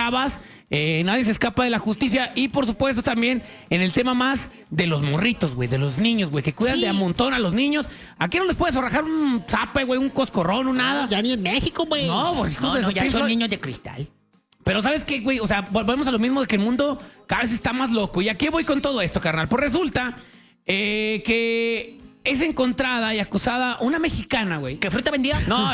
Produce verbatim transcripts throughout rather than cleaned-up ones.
bravas. Eh, nadie se escapa de la justicia. Y por supuesto también en el tema más de los morritos, güey, de los niños, güey, que cuidan sí. de a montón a los niños. Aquí no les puedes arrojar un zape, güey, un coscorrón, un nada. No, ya ni en México, güey. No, pues hijos no, de no, su ya pinche- son niños de cristal. Pero ¿sabes qué, güey? O sea, volvemos a lo mismo de que el mundo cada vez está más loco. ¿Y a qué voy con todo esto, carnal? Pues resulta eh, que es encontrada y acusada una mexicana, güey. ¿Qué fruta vendía? No.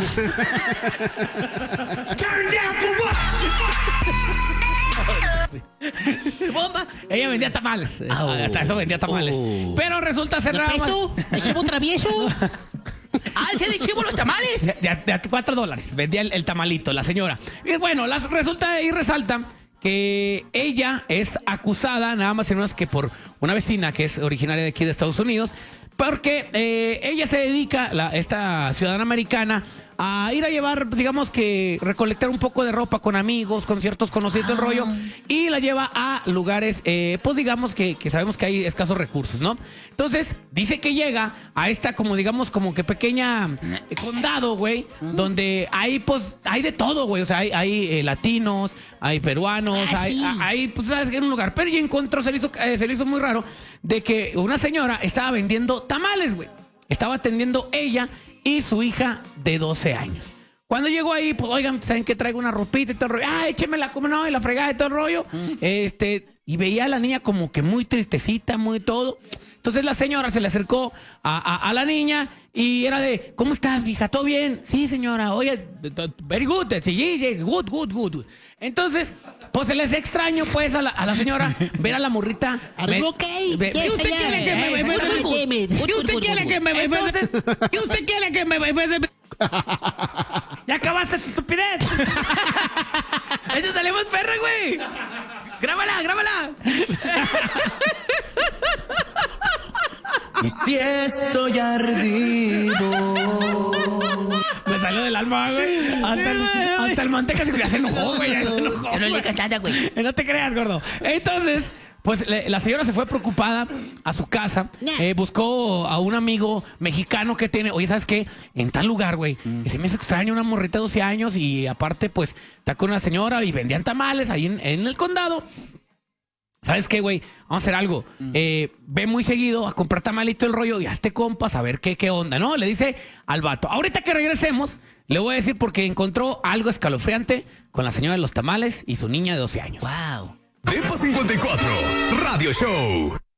¡Bomba! Ella vendía tamales. Oh. Hasta eso vendía tamales. Oh. Pero resulta ser ¿De nada más- peso? ¿De chivo travieso? ¡Ah, ese de chivo los tamales! De, de- de a cuatro dólares. Vendía el, el tamalito, la señora. Y bueno, las- resulta y resalta que ella es acusada nada más y nada más que por una vecina que es originaria de aquí de Estados Unidos, porque eh, ella se dedica, la, esta ciudadana americana, a ir a llevar, digamos que recolectar un poco de ropa con amigos, con ciertos conocidos del rollo, y la lleva a lugares, eh, pues digamos que, que sabemos que hay escasos recursos, ¿no? Entonces, dice que llega a esta como digamos como que pequeña eh, condado, güey, donde hay pues, hay de todo, güey, o sea, hay, hay eh, latinos, hay peruanos, Ah, hay, sí. a- hay, pues sabes que en un lugar, pero ella encontró, se le hizo, eh, se le hizo muy raro, de que una señora estaba vendiendo tamales, güey, estaba atendiendo ella y su hija de doce años. Cuando llegó ahí, pues, oigan, ¿saben que traigo una ropita y todo el rollo? Ah, échemela, como no, y la fregada y todo el rollo. Este, y veía a la niña como que muy tristecita, muy todo. Entonces la señora se le acercó a, a, a la niña y era de, ¿cómo estás, mija? ¿Todo bien? Sí, señora. Oye, very good. Sí, sí, sí, good, good, good. Entonces, pues se les extraño, pues, a la, a la señora ver a la morrita. Are you Me- okay? ve- Yes, ¿Y usted I am. quiere que me... Eh, me- me- good, good, me- good, ¿Y usted good, quiere good, que me... me- me- Entonces- ¿Y usted quiere que me... me- me- me- ¡Ya acabaste tu estupidez! ¡Eso salimos perra, güey! ¡Grábala, grábala! Y si estoy ardido. Me salió del alma, güey. Hasta el, hasta el manteca se, se enojó, güey. ya se enojó, Yo no le güey. digas nada, güey. No te creas, gordo. Entonces, pues le- la señora se fue preocupada a su casa. eh, buscó a un amigo mexicano que tiene. Oye, ¿sabes qué? En tal lugar, güey. que Se me hizo extraño una morrita de doce años y aparte, pues, está con una señora y vendían tamales ahí en, en el condado. ¿Sabes qué, güey? Vamos a hacer algo. Eh, ve muy seguido a comprar tamalito el rollo y hazte compas a ver qué, qué onda, ¿no? Le dice al vato. Ahorita que regresemos, le voy a decir porque encontró algo escalofriante con la señora de los tamales y su niña de doce años. ¡Wow! Depa cincuenta y cuatro, Radio Show.